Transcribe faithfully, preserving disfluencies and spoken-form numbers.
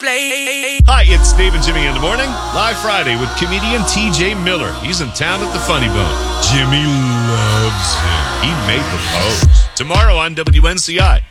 play. Hi, it's Dave and Jimmy in the morning. Live Friday with comedian T J Miller. He's in town at the Funny Bone. Jimmy loves him. He may propose. Tomorrow on W N C I.